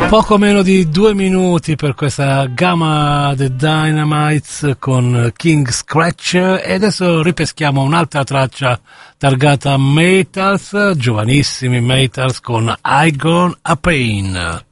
Poco meno di 2 minuti per questa Gamma The Dynamites con King Scratch, e adesso ripeschiamo un'altra traccia targata Maytals, giovanissimi Maytals con I Gone a Pain.